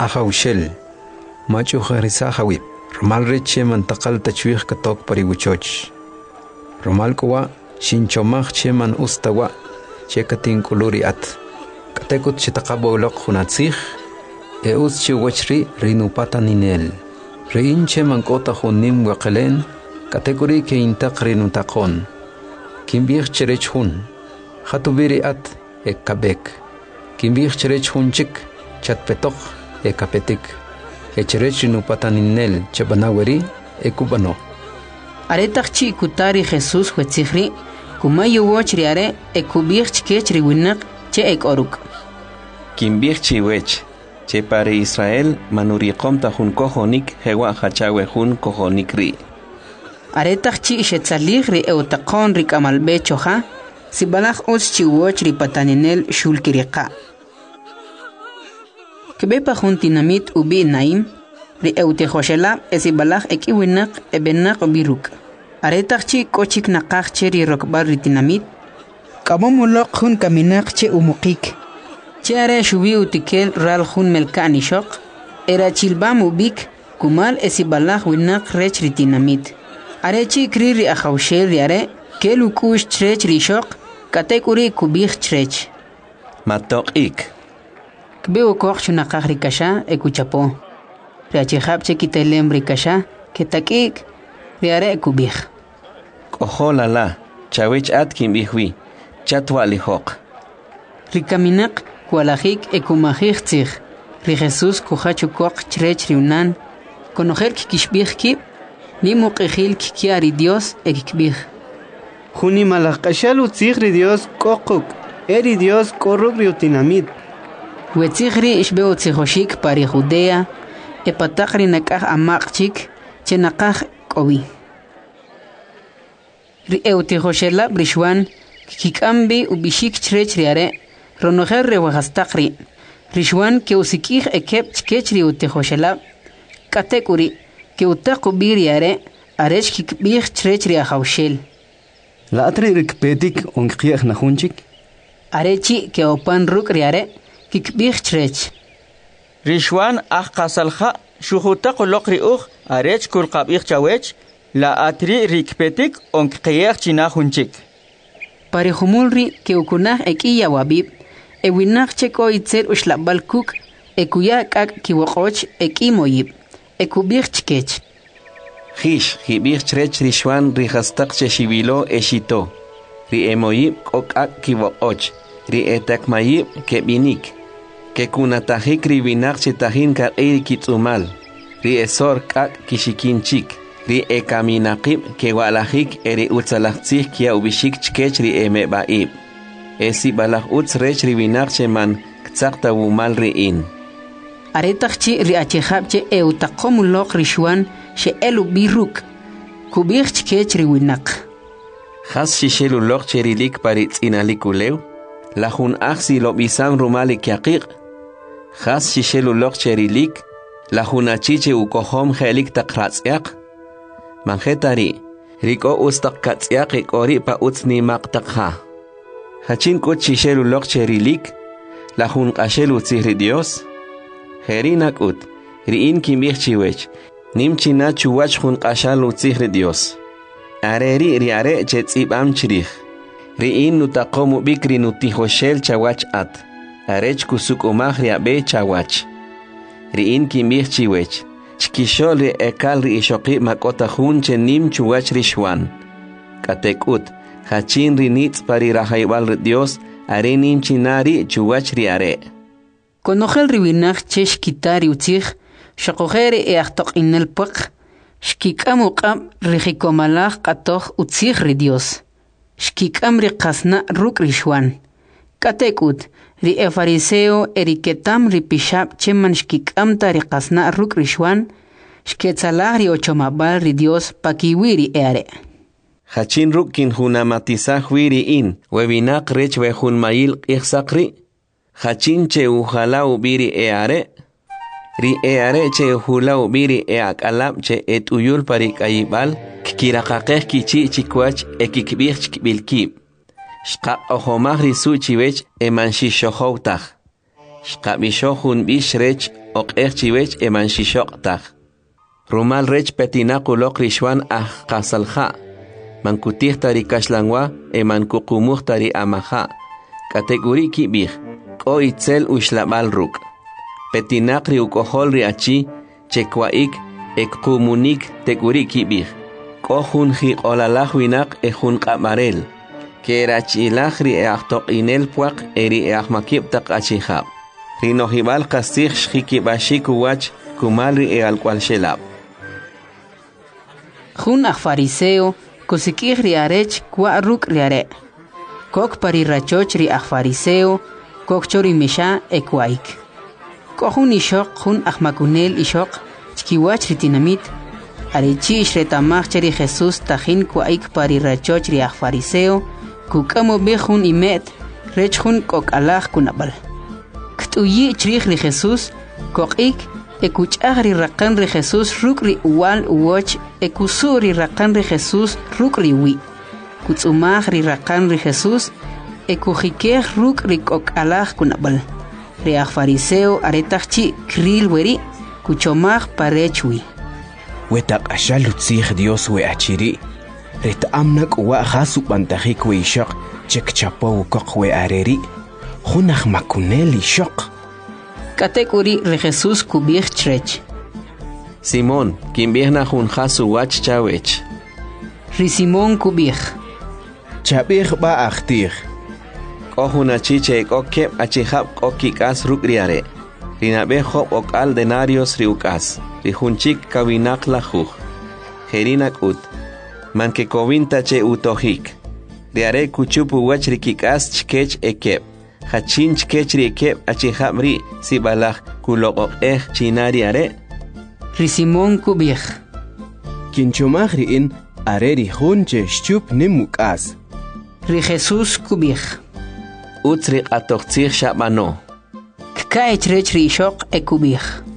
Ahaushel, macho Harisahawip, Romal Reche Mantaqal Tachwih Katok Pariwichoch. Romal Kowa, Shinchomach Cheman Ustawa, Chekatin Kuluriat. Katekut Chitakabo Lok Hunatzich, Eus Chiwachri, Rinupata Ninel. Rein Cheman Kota Hunim Wakelen, Katekuri ke intak Rinutakon. Kimbir Cherech Hun, Hatubiri at, Ekabek. Kimbir Cherech Hunchik, Chatpetok. Ekapetik, Echerech Nupataninel, Chabanaweri, Ekubano. Aretachchi Kutari Jesús Huetzihri, Kumayu Wochriare, Ekubirch Kechri Winak, Che Ekoruk. Kimbirchi Wech, Che pare Israel, Manurikomta Hun Kohonik, Hewa Hachawe Hun Kohonikri. Aretachchi Shetzaligri Eutakon Rikamalbe Choha, Sibalach Oschi Wochri Pataninel Shulkirika. Kebepa juntinamit ubi naim, ri eutejoshela esibalach ekiwinak ebenak biruk. Aretachchi kochik nakachche ri rokbar ritinamit. Kabomulok hun kaminakche umukik. Che are shubi utikel ral hun melkani shok. Era chilbam ubik kumal esibalach winak rech ritinamit. Arechi kri ri achaushel riare, kelukush trech ri shok, katekuri kubich trech. Matok ik. Kbeo koch chunakach rikasha ekuchapo. Riachihap chekitelem rikasha ketakik riare ekubich. Koholala, chawech atkim bihwi, chatwali hok. Rikaminak kualajik ekumajik tzich. Ri Jesús kuhachu koch chrech riunan. Konojer kikishbich kip, ni muqijil kikiari Dios ekikbich. Juni malakashal utzich ri Dios kokuk, eri Dios koruk riutinamit. Huetzihri ishbeo tzihoshik pari Judea, epatakri nakaj amakchik, chenakaj kobi. Ri eutihoshela brishwan, kikambi ubishik chrech riare, ronojer rewahastakri, rishwan ke usikij ekep chkechri utihoshela, katekuri, ke utakubi riare, arech kikbij chrech riahaushel. La atri rikpetik onkiech nahunchik? Arechi ke opan ruk riare, Kikbich trech. Rishwan kasalha shuhuta kolokri arech kulkabich chawech la atri rikpetik onkiyech chinahunchik. Parihumulri ke ukunah ekiya wabib, ewinach cheko itzer ushlabal kuk, ekuya kak kiwokoch ekimoyib, ekubich chkech. Hish, hibich trech Rishwan rihastak cheshibilo eshito. Ri emoyib kokak kiwokoch, ri etakmayib kebinik. Que kunatajik ribinak chetahin kar kitsumal, ri esor kak kishikinchik, ri ekaminakib que walajik eri utzalachzik kia ubishik chkech ri emebaib. Esi balach utz rech ribinak cheman ktzakta wumal riin. Aretachchi ri achihapche eutakomulok rishwan she elu biruk, kubich chkech riwinak. Has shishelu lok cherilik paritz inalikulew, la jun aksi lo bisan rumalik yakik. Has shishelu lok cherilik, la junachiche ukohom helik takratzyak. Manjetari, riko ustak katzyak ikori pa utsni maktakha. Hachin kut shishelu lok cherilik, la jun ashelu tzihri Dios. Herinak ut, riin kimich chiwech, nim china chuwach jun ashalu tzihri Dios. Areri riare chetzibam chirich. Riin nutakomu bikri nutihoshel chawach at. Arech kusuk umach riabe chawach. Riin kimich chiwech. Chkishol ri ekal ri ishoki makota hun chenim chuwach rishwan. Katekut. Hachin ri nitz pari rahaibal Dios. Arenim chinari chuwach riare. Konogel riwinach chesh kitari utzich. Shakogere eachtok inel puk. Shkikam uqam rihikomalach katoch utzich ri Dios. Shkikam ri kasna ruk rishwan. Katekut. Ri fariseo eriketam ri pishab cheman shkikam ta ri kasna ruk rishwan. Shketzalah ri ochomabal ri Dios pakiwiri eare. Hachin rukin hunamatizah wiri in. Webinak rech wehun mail ichsakri. Hachin che uhala ubiri eare. Ri eare che uhula ubiri eakalab che et uyul parik ayibal. Kikirakakeh kichi chikwach ekikbich chikbilkib. Shkak ohomah risu chiwech eman shishohoutach. Shqabisho hun bish rech oq'ej chiwech eman shishok taj. Rumal rech petinakulok rishwan qasalja. Mankutih tari kashlangwa eman kuqumuh tari amaja. Kategori kibih. Ko itzel ushlabal ruk. Petinak ri ukohol ri achi. Chekwaik ekumunik teguri kibih. Ko hun hi olalaj winak hun qamarel. Kerachilaj ri eachtok inel puak eri eachmakib tak achihab. Rinohibal kasih shikibashik wach kumal ri ealkwal shelab. Jun fariseo kusikih riarech kwa ruk riare. Kok parirachoch ri fariseo kok chori misha ekwaik. Kohun ishok jun makunel ishok chkiwach ritinamit. Arechi ishretamach cheri Jesús tajin kwaik parirachoch ri fariseo kukamo bejun imet rechjun kok alaj kunabal. Ktuyi chrij ri Jesús kokik ekuchaj ri raqan ri Jesús ruk ri uwal uwoch ekusu ri raqan ri Jesús ruk ri wi. Kutzumaj ri raqan ri Jesús ekujikej ruk ri kok alaj kunabal. Ri fariseo aretajchi kril weri kuchomaj parechwi. Wetak ashalutzij Dios we achiri. Ret amnak wa khasu bantajik we ishaq chek chapo kok we areri. Junaj makunel ishaq. Katekuri ri Jesús kubij chrech. Simón, quien viene jun khasu wach chawech. Ri Simón kubij. Chabij ba achtij. Kohuna chiche kokep achihab kokikas rukriare. Rinabe hop okal denarios riukas. Rijunchik kawinak lajuj. Jerinak ut. Manke kovinta che utohik. Riare kuchupu wach rikikas chkech ekep. Hachin chkech ri ekep achihab ri sibalaj kulok chinari are. Ri Simón kubij. Kinchomaj riin areri junche shchup nimukas. Ri Jesús kubij. Utsri atochtzij shabano. Kkaech rech ri ishok ekubij.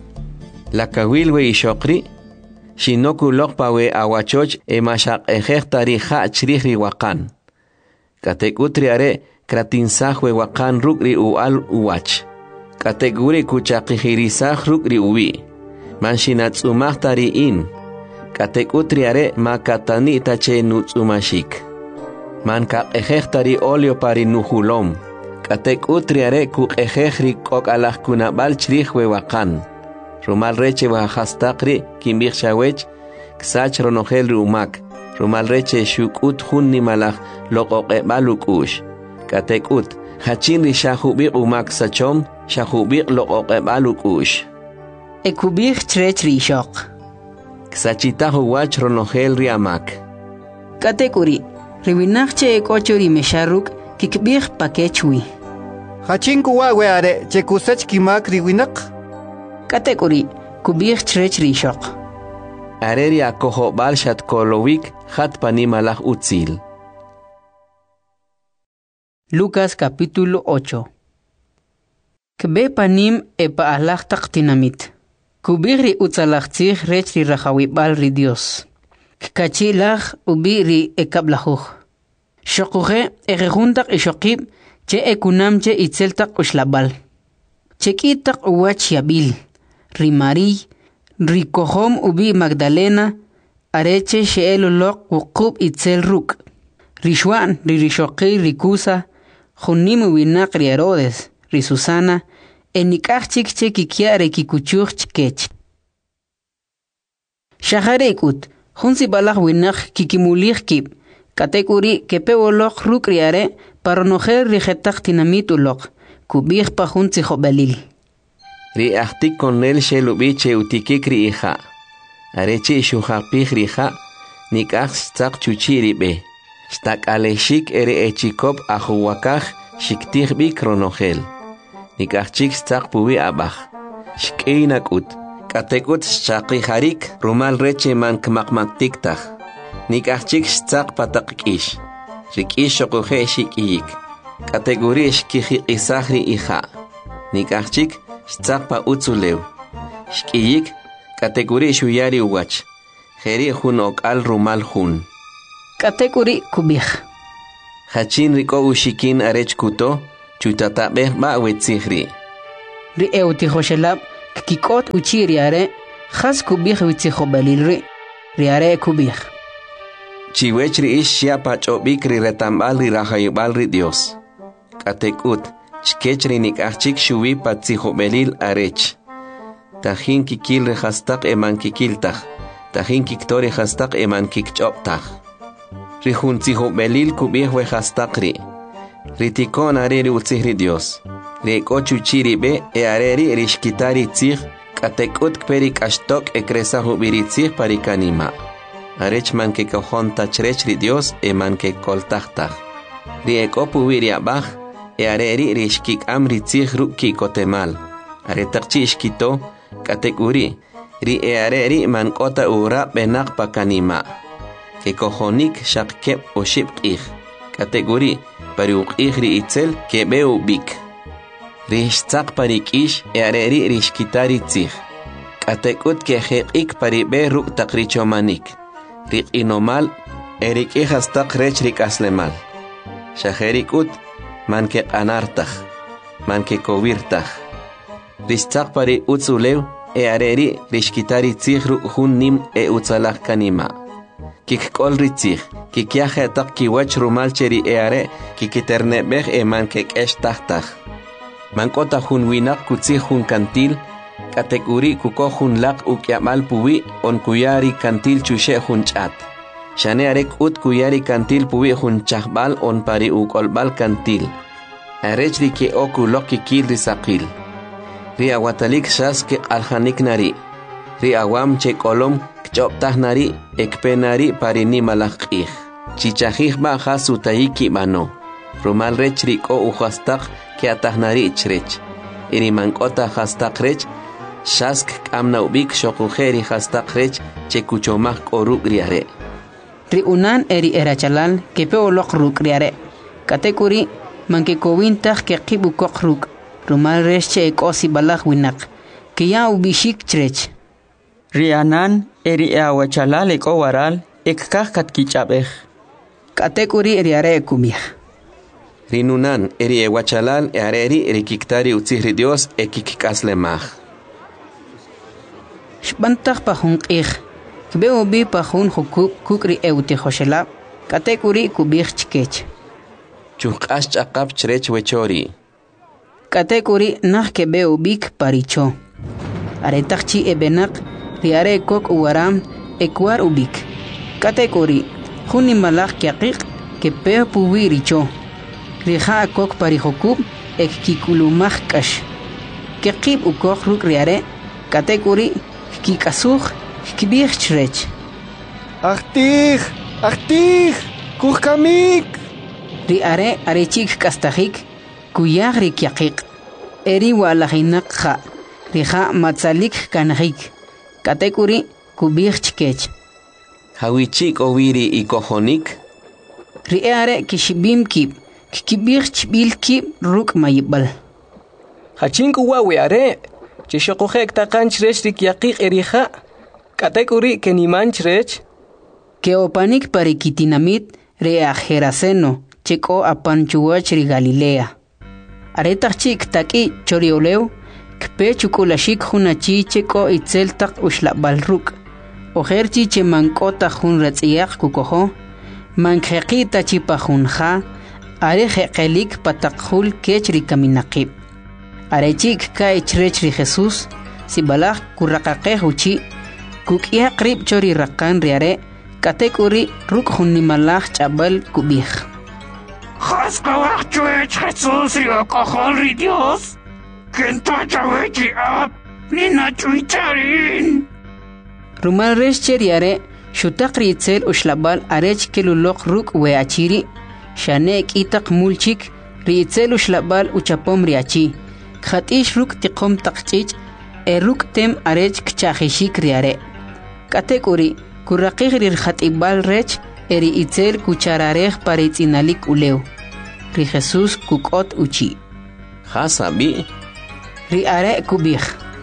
La kawilwe ishokri. Shinokulok pawe awachoch emashak ejektari ha chrihri wakan. Katekutri are kratinsahwe wakan rukri ual uwach. Kateguri kuchakihirisah rukri uwi. Manshinatsumahtari in. Katekutri are makatani tache nutsumashik. Manka ejektari olio pari nuhulom. Katekutri are kuk ejehri kok alah kunabal chrihwe wakan. Rumal reche wahastakri kimbir shawech ksach ronogel rumak. Rumal reche shukut hunni malach lokoke balukush. Katekut hachin ri shahubik umak sachom shahubik lokoke balukush. Ekubij chrech ri ishok. Ksachitahu wach ronogel ri amak. Katekuri riwinachche ekocho ri mesharuk kikbij pakechwi. Hachin kuwa we are chekusach kimak riwinak. Katekuri kubij chrech ri ishok. Areri akoho balshat kolowik hat panimalach utzil. Lucas capítulo 8. Kbe panim epa alach taqtinamit. Kubij ri utzalachtzij rech ri rajawibal ri Dios. Kachilach ubi ri ekablajuj. Shokuje ejejuntak ishokib che ekunamche itzeltak ushlabal. Chekitak uwach yabil. Ri Mari, ri kohom ubi Magdalena, areche sheelolok wukub itzel ruk. Ri Shwan, ri rishoki rikusa, junim winak ri Herodes, ri Susana, enikach chikche kikiare kikuchuch chkech. Shaharekut, junsi balach winak kikimulich kib, katekuri kepewolok ruk riare, paronojer rijetak tinamit ulok, kubich pa junsi jobelil. Ri ahtik konel shelubiche utikikri iha. Areche shuhapih riha, nikach stak chuchiri be. Stak aleshik ere echikop ahuwakach shiktih bi kronogel. Nikachik stak puwi abach. Shkeinak ut. Katekut shakiharik rumal reche man kmakmaktiktach. Nikachik stak patakish. Rikish shokuhe shikiyik. Kategori shkihi isahri iha. Nikachik Stzakpa utzulew. Shkiyik, kategori shuyari uwach. Jeri jun okal rumal jun. Kategori kubij. Hachin riko ushikin arech kuto, chutatabeh ba wetzihri. ri eutihoshelab kikot uchi riare khas kubih witziho balilri riare kubih chiwech ri ish shiapa chobik ri retambal ri rahayubal ri Dios katekut chkech ri nikachik shuwi patziho belil arech tajin kikil ri hastak eman kikiltaj tajin kiktori hastak eman kikchoptaj ri junziho belil kubih we hastak ri tikon areri utzihri Dios ri kochuchiri be e areri rishkitari tzih katekut kperi kashtok e kresahu biritzih parikanima arech man ke kohon tachrech ri Dios e man ke koltajtaj ri ekopu wiriabaj e areri rishkik amri tzih ruki kotemal aretakchi ishkito katekuri ri e areri man kota ura benak pakanima ke kohonik shakkep o shipqih kategori pariuqih ri itzel ke beu bik rishtzaq parikish e areri rishkitari tzih katekut ke heqik paribe ruk takrichomanik rik inomal erikih hastaq rech rik aslemal shaherikut man ke anartaj man ke kowirtaj rishtzaq pari utzulew e areri rishkitari tzih ruk hun nim e utzalaj kanima kikol ritzih kikiaje tak kiwach rumal cheri eare kikiternebej e man kekesh tahtaj man kota hun winak kutzih hun kantil katekuri kuko hun lak ukyamal puwi on kuyari kantil chushe hun chat shane arek ut kuyari kantil puwi hun chahbal on pari ukolbal kantil arech ri ke oku lokikil risaqil ri awatalik shas ke alhanik nari ri awam che kolom choptaj nari ekpenari parini malaqih chichajih ba hasutayiki mano rumal rech riko uhastaq ke atahnari chrech iri mankota hastaq rech shask kamna ubik shokujeri hastaq rech chekuchomaj koruk riare ri unan eri erachalal ke peoloq ruk riare katekuri manke kowintaj ke qibu koqruk rumal rech che ekosi balaj winak ke ya ubishik chrech Rianan eri awachalal eko waral ekkah katkichapej katekuri riare kumih rinunan eri ewachalal areri rikiktari utzihri Dios ekikikaslemaj shbantaj pajun qih kbeu bi pajun hukuk kukri eutihoshela katekuri kubih chkech chuqash chaqap chrech wechori katekuri nah kebeu bik paricho aretakchi ebenaq riare kok uwaram ekwar ubik katekuri juni malak kiaqiq ke pe puwiricho riha kok parihokub ek kikulumaj kash ke qib ukok ruk riare katekuri kikasuj kibih chrech Achtih kuhkamik riare arechik kastajik kuyaj rikiaqiq eri walajinak kha riha matzalik kanajik katekuri kubih chkech hawichik owiri ikohonik riare kishibim kib kibih chbil kib ruk mayibal hachinku wawe are chishokojek taqan chrech rikiaqiq erija katekuri keniman chrech ke opanik parikitinamit re ajeraseno cheko apanchuach ri Galilea aretaj chik taki chorioleu kpe chukulashik hunachi cheko itzel taq ushlabal ruk ojerchi che mankota hun ratziyaq kukojo manjeqita chipa junja are jeqelik pataqhul kechri kaminaqib arechik ka ichrech ri Jesús sibalaj kurraqaqej uchi kuk'ya qrib chori raqan riare katekuri ruk junimalaj chabal kubij Jaskawaj chuech Jesús ri okojol ri Dios Kenta chawechi ap nina chuicharin rumal resh cheriare shutaq ritzel ushlabal arech keluloq ruk we achiri shanek itaq mulchik ritzel ushlabal uchapom riachi khatish ruk tiqom taqchich eruk tem arech kchajishik riare katekuri kurraqig rir khatibal rech eri itzel kuchararej paritzinalik uleu ri Jesús kukot uchi hasabi riare kubij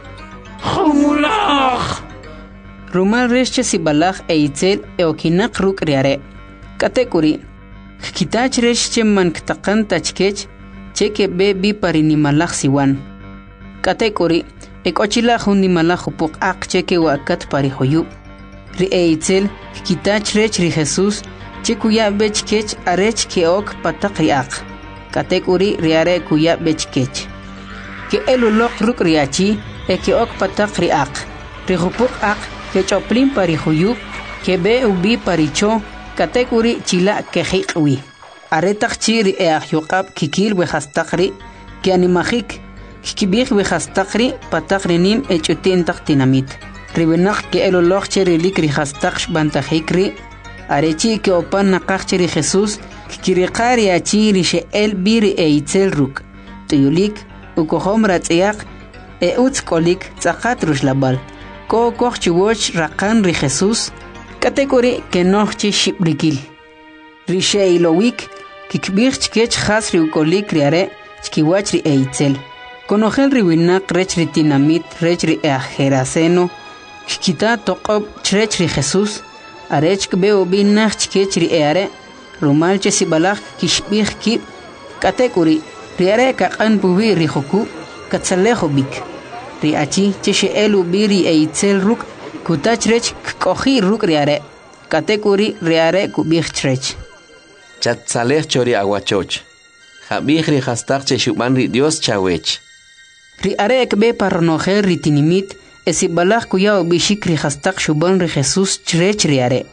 Humulaj rumal reche sibalaj eitzel eokinak ruk riare katekuri kitach reche man ktaqan tachkech cheke be bi parinimalaj siwan Katekuri ekochila hundi malajo puk akcheke wakat pari hoyu. Ri eitzel kitach rech ri Jesus chikuya bechkech arech keok patakriak. Katekuri riare kuya bechkech. Ke elulok ruk riachi keok patakriak. Ri hupuk ak ke choplin pari hoyu ke be ubi paricho katekuri chila kehikwi. Aretak chiri yokab kikil wehastakri ke animajik kibih wehastakri patakrinim echutintak tinamit. Ribenak ke elulok chiri likri hastaksh bantajikri arechi ke opan nakak chiri Jesus kikirikari achiri she el biri eitzel ruk. Tuyulik ukohom ratziak utskolik tzakat rushlabal. Ko koch chiwoch rakan ri Jesus katekuri ke nochi shibrikil. Rishe ilowik kikbih chkech khas riukolik riare chkiwach ri eitzel. Konogel riwinak rech ri tinamit rech ri ajeraseno kikita toqob chrech ri Jesus arech kbeo binach chkech ri eare rumal chesibalak kishbih kib katekuri riare kaqan bubi ri joku katsalejo bik ri achi cheshe elu biri eitzel ruk kutach rech kohi ruk riare katekuri riare kubih chrech Chatzalech chori aguachoch. Jabih ri hastak cheshuban ri Dios chawech. Ri are ekbe parnojer ri tinimit esibalach kuyao bishik ri hastak shuban ri Jesus chrech ri are.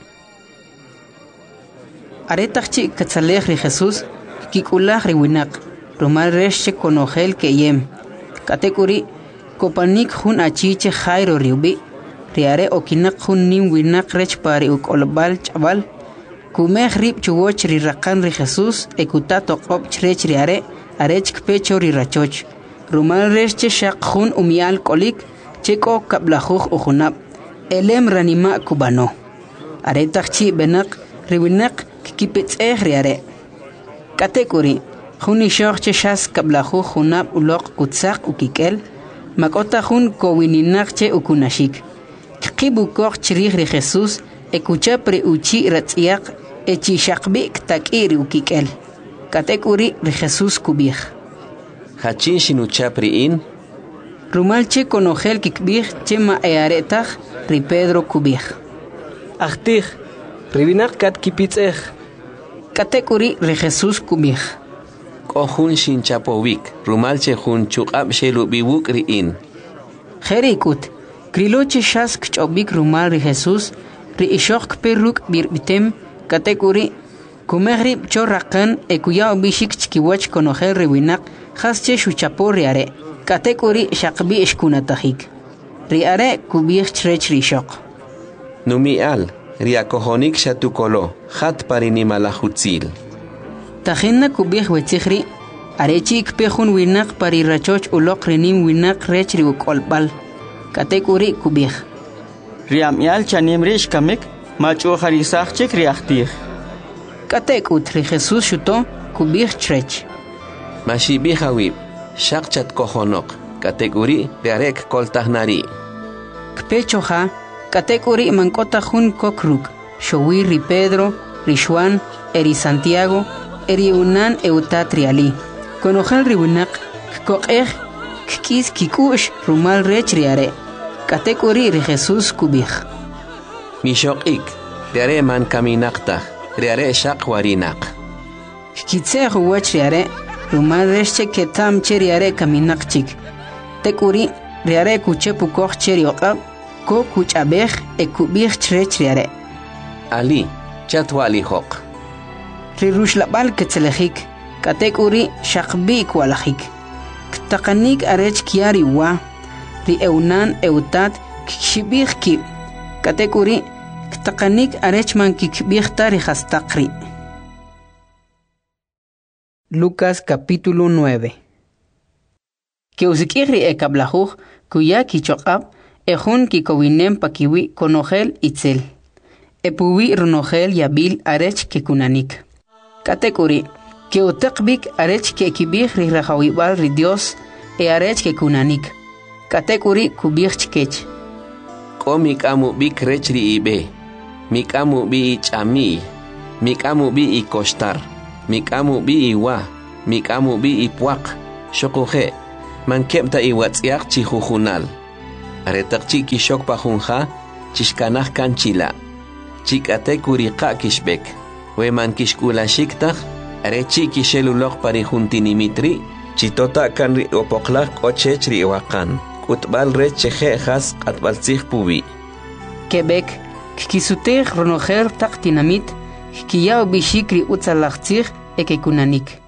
Are takchi katzalech ri Jesus kikulach ri winak. Rumal resche konogel keyem. Katekuri kopanik hun achiche jairo riubi. Ri are okinak hun nim winak rech pari ukolbal chabal. Kumeh rib chuwoch ri rakan ri Jesus ekutato qop chrech ri are arech kpecho ri rachoch. Rumal resche shaqhun umial kolik cheko kablajuj ujunab. Elem ranima kubano. Are takchi benak riwinak kipetz ri are. Katekuri juni shoch shas kablajuj junab ulok kutzak ukikel makota jun kowininak che ukunashik. Kibu koch chrich ri Jesus ekucha pre uchi ratziak echi shakbi ktakiri ukikel. Katekuri ri Jesus kubih. Hachin shinuchapri in. Rumal che konogel kikbih chema earetach ri Pedro kubih. Achtih ribinak kat kipitzech. Katekuri ri Jesus kubih. Kohun shinchapovik. Rumal che jun chukab shelu biwuk ri in. Jerikut kriloche shas kchobik rumal ri Jesus ri ishok perruk birbitem katekuri kumehrib chorrakan ekuyao bishik chkiwach konogel riwinak khasche shuchapo riare katekuri shaqbi ishkunatajik riare kubih chrech rishok Numial riakohonik shatukolo khat parinimalahutzil tajinna kubih wetsikhri arechi ikpehun winak parirachoch ulok rinim winak rech riukolbal katekuri kubih Riamial chanimrish kamek machu harisach chek riachtir. Katekut ri Jesus shuto kubih chrech. Mashibi hawib shaqchat kohonok katekuri riarek koltahnari. Kpechoha katekuri mankota jun kokruk showi ri Pedro, ri Juan, eri Santiago, eri unan eutatriali. Konojal ri winak kokej kis kikush rumal rech riare. Katekuri ri Jesus kubih. Mishokik riare man kaminakta riare shaq warinak. Kitse huwach riare rumal resche ketam che riare kaminakchik. Tekuri riare kuche pukoch che riokab ko kuchabej ekubih chrech riare. Ali chatwali hok. Ri rushlabal ketzelejik katekuri shaqbi kwalajik. Ktakanik arech kiari wa ri eunan eutat kishibih kib katekuri ktakanik arechman kikbih tari hastakri. Lucas capítulo 9. Que usikiri ekablajuj kuya kichokab ejun kikowinem pakiwi konogel itzel. Epuwi runogel yabil arech kekunanik. Katekuri que utakbik arech kekibih ri rajawibal ri Dios e arech kekunanik. Katekuri kubih chkech. Ko mikamu bi krechri ibe. Mikamu bi ichami. Mikamu bi ikostar. Mikamu bi iwa. Mikamu bi ipuak. Shokoje. man kepta iwatsiak chihujunal. Aretak chiki shok pajunja, chishkanaj kanchila. Chikate kuriqa kishbek. Weman kishkula shiktaj, are chiki shelulok parijuntinimitri, chitota kanri opoklak ochechri wakan. Utbal re chejejas atbalzig pubi. Quebec, kikisutej ronojer tak tinamit, kiyao bishikri utzalachzig ekekunanik.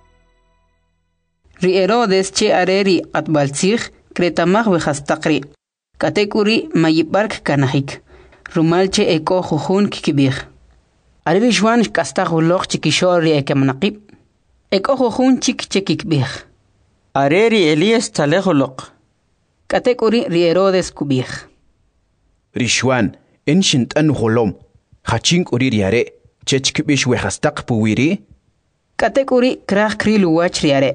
Ri Herodes che areri atbalzig, kretamag wejastakri. Katekuri mayibark kanahik. Rumalche eko jujun kikibig. Areri Juan kastagulok chikishori ekemnaqib. Eko jujun chik chekikbig. Areri Elias talejolok. Katekuri ri Herodes kubig. Rishwan, enshint an holom. Hachink uri riare, chechkibish wehastak puwiri. Katekuri krach krilu wach riare.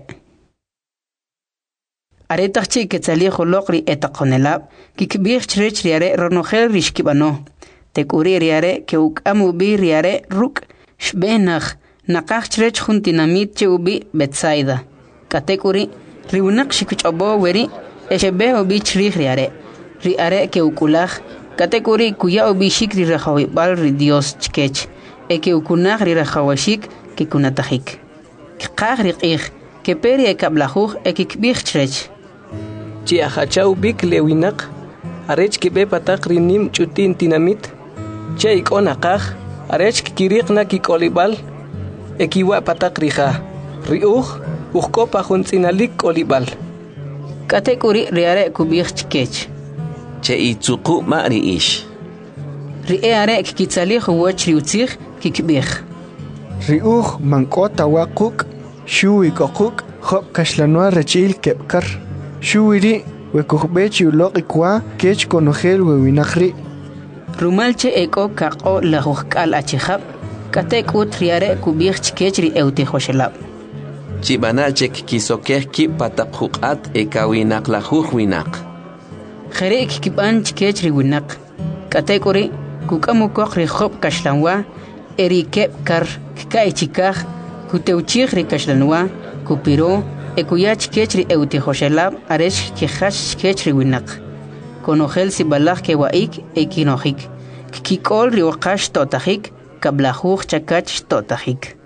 Aretachchi ketzali holokri etakonelab, kikbig chrech riare ronogel rishkibano. Tekuri riare ke ukamubi riare ruk, shbenach, nakach chrech juntinamit che ubi Betsaida. Katekuri riunak shikuchobo weri, eshebe ubi chrich riare. Riare ke ukulach, katekuri kuya ubi shikri rahawi bal ri Dios chkech, eke ukunach ri rahawashik ke kunatahik. Kikach rikich, ke peri ekablahuch ekikbig chrech. Chi achachau bik lewinak, arech kibe patak rinim chutin tinamit, che ikonakaj, arech kikirik na kikolibal, ekiwa patak rija, riuj, ujko pajunzinalik kolibal. Katekuri riare kubig chkech. Che itzuku ma riish. Riare kikitzali huwach riutzig kikbig. Riuj mankota wakuk, shui kokuk, hop kashlanua rechil kepkar. Shuiri wekukbechi ulok ikwa kech konogel wewinakri. Rumalche eko kako lahukal achihab, katekut riare kubig chkech ri eutejoshelab. Chibanachek kisokeh ki patakhukat ekawinak lahuj winak. Jere kikiban chkech ri winak. Katekuri kukamukok ri hop kashlanwa, eri kepkar kikaichikaj, kuteuchig ri kashlanwa, kupiro, ekuyach kechri eutejoshelab aresh kehash kechri winak. Konogel sibalach kewaik ekinojik. Kikol riwakash totajik, kablahuj chakach totajik.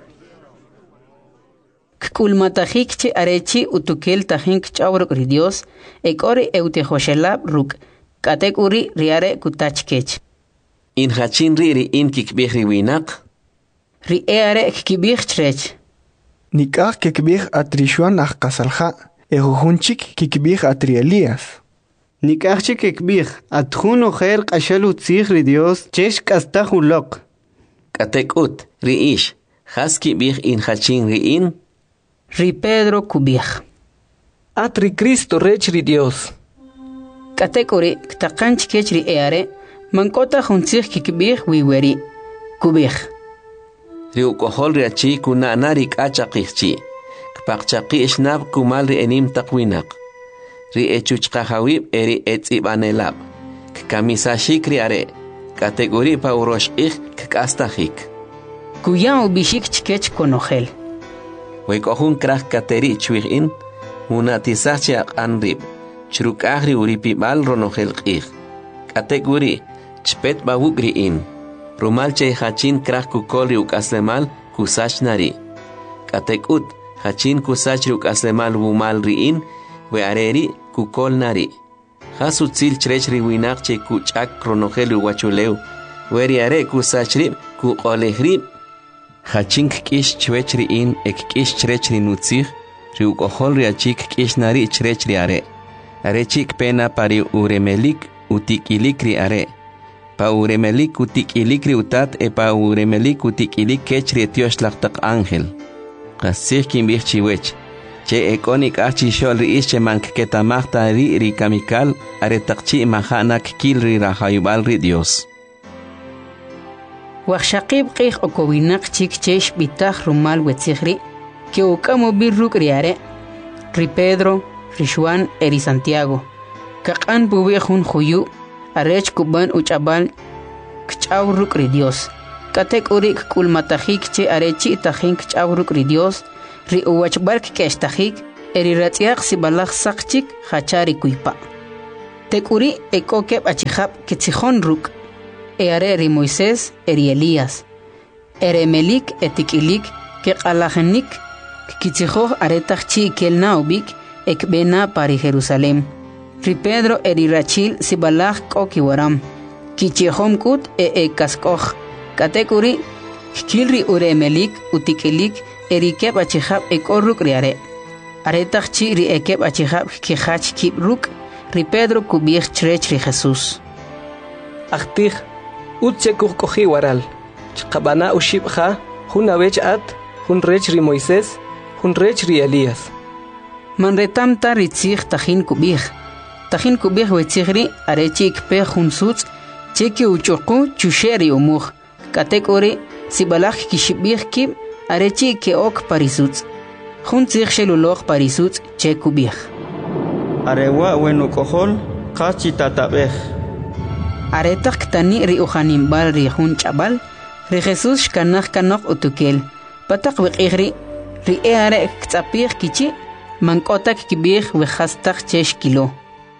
Kkulmatajik che arechi utukel tajink chawrok ri Dios, ekori eutejoshelab ruk, katekuri riare kutach kech. In hachin riri in kikbihri winak. Ri eare kikibig chrech. Nikah kikbig atrishuan kasalha, ejujunchik kikbig atri Elías. Nikachchi kikbig atjun ojer kashalu tzigri Dios chesh kastajulok. Katekut riish, haski big in hachin riin. Ri Pedro kubig. Atri Cristo rechri Dios. Katekuri ktakanch kechri eare, mankota juntzig kikbig wiweri. Kubig. Riu kohol riachi kuna narik achaqihchi. Kpaqchaqi ishnab kumal ri enim takwinak. Ri echuchqahawib eri etzibanelab. Kamisashik riare. Kategori pa uroshich kastahik. Kuya ubishik chkech konogel. Wekohun krah kateri chwigin. Munatisachi anrib. Chrukahri uripibal ronogel qih. Kategori chpet bawugri in. Rumalche hachin krah kukol ukaslemal kusach nari. Katekut hachin kusach ukaslemal wumal riin we areri kukol nari. Hasutzil chrech riwinak che kuchak kronogel uwachuleu. Weri are kusach rib kukolehrib. Hachin kish chwech riin ek kish chrech rinutzig riukohol riachik kish nari chrech riare. Are chik pena pari uremelik utikilik riare. Pa uremelik utik ilikri utat e pa uremelik utik ilik kechri etios laktak ángel. Kasih kimbich chiwech. Che ekonik achi shol riis che manketamachta ri kamikal aretakchi mahanak kilri rahayubal ri Dios. Wachshaqib qih okowinak chik chesh bitach rumal wetzigri, que ukamo birruk riare, ri Pedro, ri Juan eri Santiago. Kakan buwejun juyu, arech kuban uchabal kchawruk ri Dios. Katek urik kulmatajik che arechi tajink kchawruk ri Dios, ri uwachbark keshtajik, eriratsiaq sibalaq saqchik hachari kuipa. Tekuri ekokeb achihab kitsijon ruk. Eare eri Moisés eri Elías. Eremelik etikilik keqalajenik kitsijo aretachchi kelnaobik ekbena pari Jerusalem. Ri Pedro eri Rachil sibalaq kokiwaram. Kichihom kut kaskoj. Katekuri kilri uremelik utikilik erikeb achihab ekorruk riare. Aretachchi ri ekeb achihab kihach kibruk ri Pedro kubich chrech ri Jesús. Achtih utsekuk kohi waral. Chqabana ushibha hun awech at hun rech ri Moisés hun rech ri Elías. Manretamta ritzich tajin kubich. Tajin kubich wetzigri arechi ikpe hun sutz cheki uchuku chusheri umuj. Katekori sibalach kishibich kib arechi keok parisutz. Hun tzich sheluloj parisutz chekubich. Arewa wenukojol qachi tatabej. Aretach ktani ri ujanimbal ri hun chabal ri Jesús shkanaj kanok utukel. Patak wiqigri ri eare ktzapich kichi mankotak kibich wehastach chesh kilo.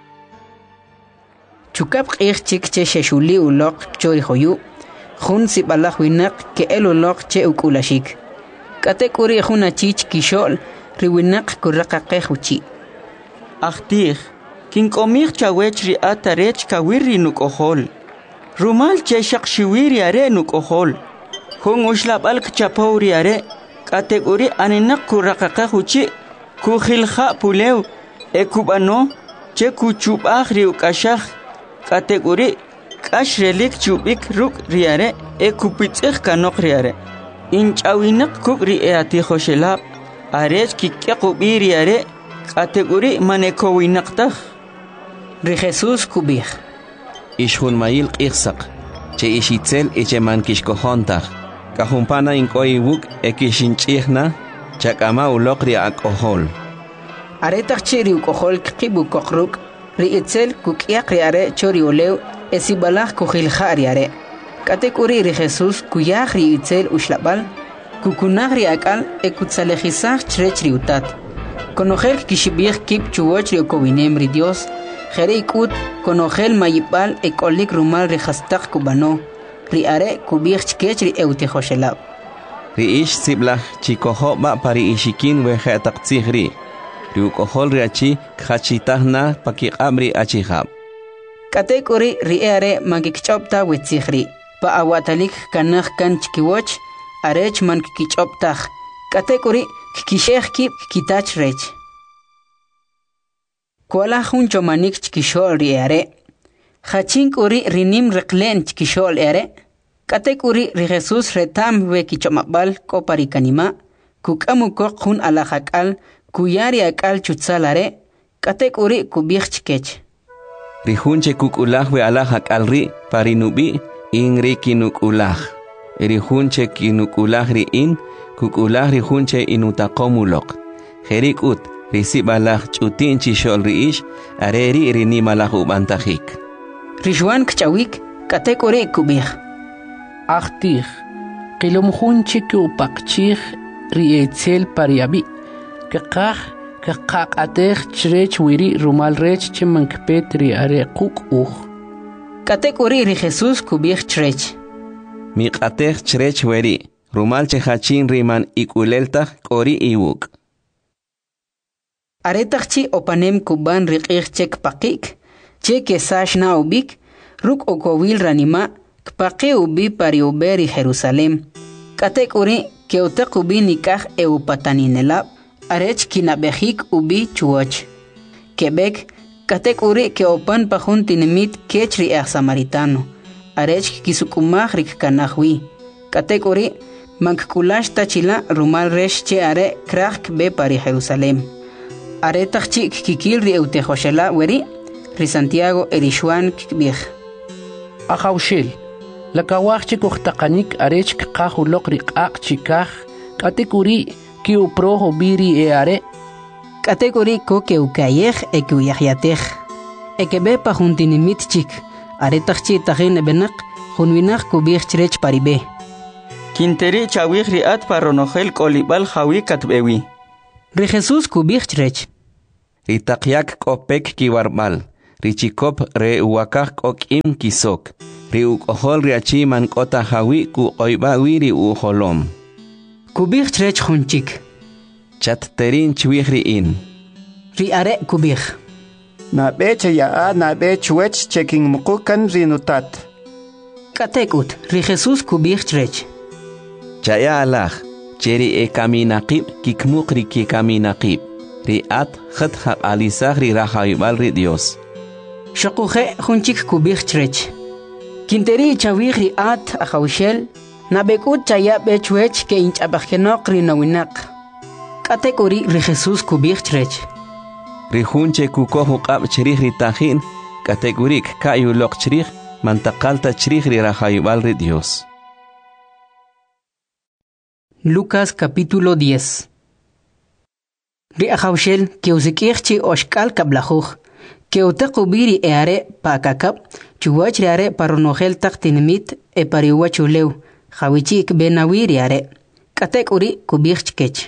Chukap qich chik che sheshuli ulok chori hoyu. Hun sibalach winak ke elulok che ukulashik. Katekuri hun achich kishol ri winak kurraqaqej uchi. Achtih, kinkomich chawech ri atarech kawiri nukojol. Rumal cheshaq shiwiri are nukojol. Hun ushlabal kchapauri are. Katekuri aninak kurraqaqej uchi. Kujilja pulew. Ekubano che kuchubaj ri ukashaj. Katekuri kashrelik chubik ruk riare ekupitzig kanok riare. Inchawinak kuk ri eatijoshelab. Arech kikyakubi riare. Kategori manekowinaqtaj. Ri Jesús kubij. Ishun mail qixsaq. Che ishitzel echeman kishkojontaj. Kajumpana inkoi wuk ekishinchihna. Chakama ulokri akohol. Aretak chiri ukohol kibu kokruk. Ri itzel kukiak riare chori olew esibalach kuhilja riare. Kategori ri Jesús kuyaj ri itzel ushlabal. Kukunaj ri akal ekutsalejizaj chrech ri utat. Conogel kishibich kip chuwoch ri okowinem ri Dios. Jere ikut conogel mayipal ekolik rumal ri hastak kubano. Ri are kubich chkech ri eutejoshelab. Ri ish siblach chikohoba pari ishikin wejetak tzigri. Ri ukohol ri achi kachitahna pakiqabri achihab. Katekori ri are magikchopta wetzigri. Pa awatalik kanaj kan chkiwoch arech man kikichoptaj. Katekori kishej kip kitach rech. Kuala hun chomanik chkishol ri are. Hachink uri rinim reklen chkishol are. Katekuri ri Jesús retam we kichomabal koparikanima. Kukamu kok hun alahakal kuyari akal chutsalare. Katekuri kubich chkech. Ri hunche kukulaj we alahakal ri parinubi in ri kinukulaj. Ri hunche kinukulaj ri in kukulaj ri hunche inutakomulok. Jerikut risibalaj chutin chishol ri ish areri rinimalaj ubantajik. Rishwan kchawik katekuri kubich. Achtih, kilom hunche kupakchih ri etzel pariabi. Kakak atech chrech wiri rumal rech chemankpet ri are kuk Katekuri ri Jesús kubich chrech. Miqatech chrech weri. Rumal chehachin riman ikuleltaj kori iwuk. Aretachchi opanem kuban riqich chek pakik. Che kesash na ubik. Ruk okowil ranima. Kpake ubi pari uberi Jerusalem. Katekuri keotek ubi nikaj eupataninelab. Arech kinabejik ubi chuoch. Quebec. Katekuri keopan pajun tinemit kechri samaritano. Arech kisukumaj rik kanajwi. Katekuri Mankulash tachila rumal resh che are krak be pari Jerusalem. Are tachchi kikil ri eutejoshela weri ri Santiago erishuan kibich. Ahaushil. La kawach kuchtakanik arech kahulok ri ak chikah. Katekuri ki uproho biri e are. Katekuri ko ke ukayej e ke uyahyatej. E ke be pa juntinimit chik. Are tachchi tahin benak junwinach kubich chrech paribe. Kinteri chawih riat paronojel kolibal jawi katbewi. Ri Jesús kubij chrech. Ritakyak kopek kiwarbal. Richikop re uwakak okim kisok. Ri ukohol riachi man kota hawi ku oiba wiri uholom. Kubij chrech hunchik. Chat terin chwihri in. Ri are kubij. Na beche ya na bech wech checking mukukan rinutat. Katekut, Ri Jesús kubij chrech. Chaya alach. Cheri e kaminaqib kikmukri ki kaminaqib. Ri at khat haq alisah ri rahaibal ri Dios. Shokuje hunchik kubij chrech. Kinteri chawih ri at ahawshel. Nabekut chaya bechwech ke inchabajenok ri nawinak. Katekuri Ri Jesús kubij chrech. Ri hunche kukohu qab cherih ri tajin. Kategurik kayulok cherih mantakalta cherih ri rahaibal ri Dios. Lucas capítulo 10. Ri ahawshel que usikirchi oshkal kablajuj. Que utakubiri eare pa kakab. Chuwach riare paronogel taktinimit e pariwachuleu. Hawichik benawiri are. Katek uri kubich kech.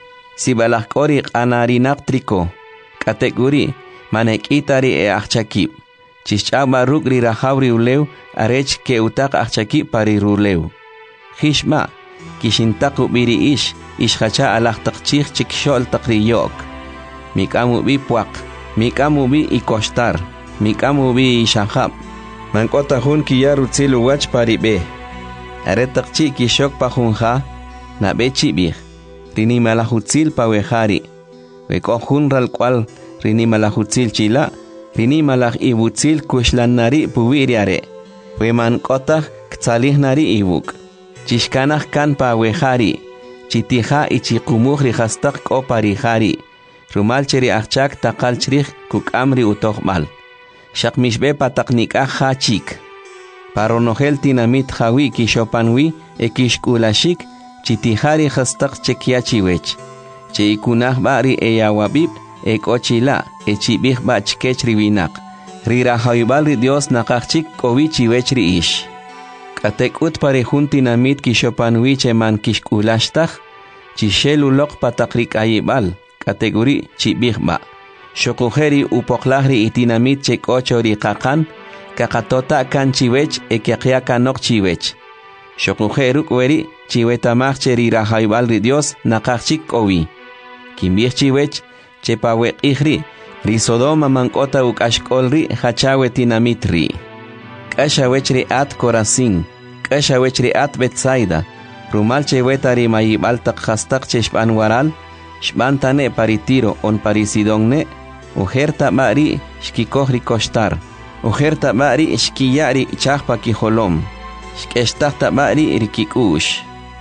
Sibalak ori anarinak triko. Katek uri manek itari e achakib. Chichaba rugri rahavri uleu arech ke utak achakib pari ruleu. Hishma. Kishintaku biri ish hacha alak takchik chikshol takriyok. Mikamu bi puak, mikamu bi ikostar, mikamu bi ishahab. Mankota hun kiyaru tsilu wach paribe. Are takchik kishok pa hunha, na bechi bih. Rini malahutsil pa wehari. Weko hunral kwal rini malahutsil chila, rini malah ibutsil kushlan nari puwiriare. Weman kota ktalih nari ibuk. Chishkanah kan pa wehari, chitiha ichikumuh rihastak ko parihari, rumal cheri achak takal cherih kuk amri utohmal. Shakmishbe pataknikah hachik. Paronogel tinamit hawi kishopanwi ekishkulashik, chitihari hastak chekiachiwech. Cheikunah bari eyawabib ekochila echibih bachkech riwinak. Rirahaybal ri Dios nakachik kowichiwech ri ish. Katekut pare juntinamit kishopanwi cheman kishkulashtah, chishelulok patakrik ayibal, kategori chibihba. Shokujeri upoklahri itinamit chekochori kakan, kakatota kan chiwech ekiakiakanok chiwech. Shokujeruk weri chiwetamach cheri rahaibal ri Dios nakachik owi. Kimbih chiwech chepawek ihri, risodoma mankota ukashkolri hachawe tinamitri. Kashawechri at Corazín, Kashawechri at Betsaida, Rumal chewetari mayibal takhastak cheshpan waral, shbantane paritiro on parisidonne, ujerta mari shkikohri kostar, ujerta mari shkiyari chahpa kiholom, shkeshtahta mari rikikush.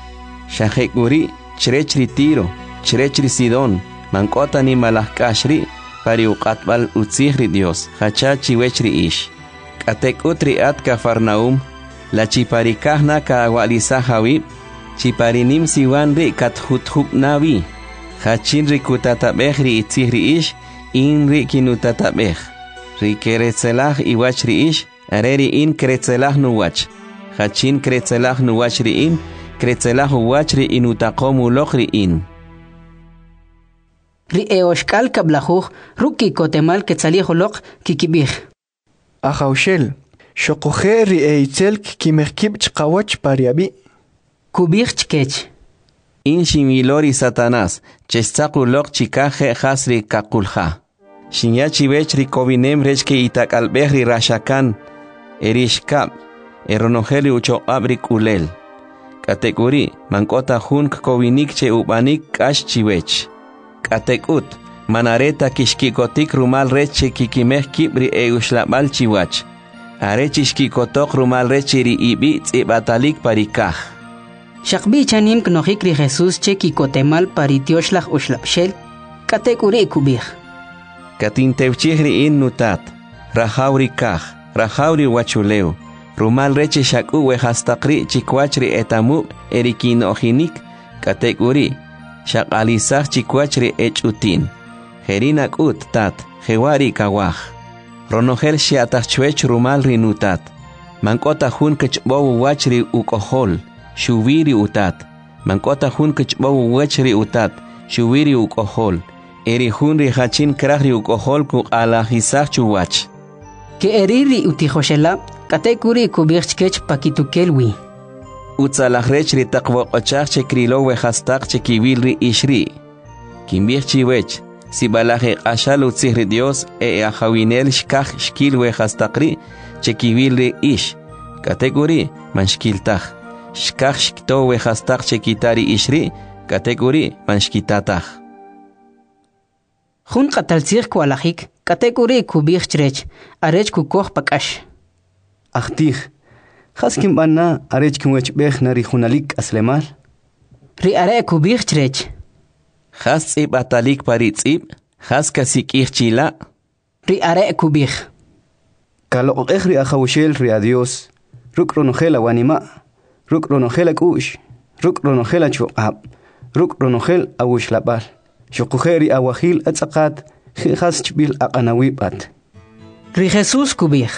Shahekuri, chrechri tiro, chrechri sidon, mankota ni malahkashri, pari uqatbal utzihri Dios, hachachi wechri ish. Katek utri at Cafarnaum, la chiparikahna ka awalisahawi, chiparinim siwanri kat huthub nawi, hachinri kutatabehri itzihri ish, inri kinutatabeh, ri keretzelah iwachri ish, areri in keretzelah nuwach, hachin keretzelah nuwachri in, keretzelah uwachri inutakomu lokhri in. Ri eoshkal kablajuj, ruki kotemal ketzalihulok kikibih. Ahawshel, shokujeri eitzelk kimehkib chqawach pariabi. Kubij chkech. In shimilori Satanás, chestakulok chikaje hasri kakulha. Shinyachi vechri kovinem rechke itakalbehri rashakan, erishkab, eronogeli ucho abri kulel. Kategori, mankota hunk kovinik che ubanik kash chivech. Katekut, manareta kishkikotik rumal reche kikimeh kibri eushlabal chiwach. Arechishkikotok rumal rechiri ibi tzibatalik parikah. Shakbi chanim knohikri Jesús che kikotemal paritioshlah ushlapshel, katekuri kubih. Katintevchihri in nutat, rahauri kah, rahauri wachuleu. Rumal reche shaku wehastakri chikwachri etamu erikinohinik, katekuri. Shakalisah chikwachri echutin. Herinak ut tat, hewari kawah. Ronogel shiatachwech rumal rinutat. Mankota hun kechbowu wachri ukohol, shuviri utat. Mankota hun kechbowu wachri utat, shuwiri ukohol, eri hun rihachin krahri ukohol ku alajisach chuwach. Que eriri utijoshela, katekuri kubirchkech pakitukelwi. Utzalahrech ritaqwoqochach che krilo wehastaq che kiwilri ishri. Kimbirchi wech, si balaje ashal utzihri Dios ajawinel shkaj shkil wehastaqri che kiwilri ish. Katekuri manshkiltaj. Shkaj shkto wehastaq che kitari ishri, katekuri manshkitataj. Jun qataltzir kualajik, katekuri kubirchrech, arech kukoh pakash. Achtij, haskim bana arech kimwech bech nari junalik aslemal. Ri are kubirchrech. Has tzib atalik paritzib, has kasik chila. Ri are kubir. Kalo ri ajawshel ri adios. Ruk ronogela wanima. Ruk ronogela kush. Ruk ronogela chuab. Ruk ronogel awush labal. Shukujeri awahil atzakat. Has chbil aqanawibat. Ri Jesus kubir.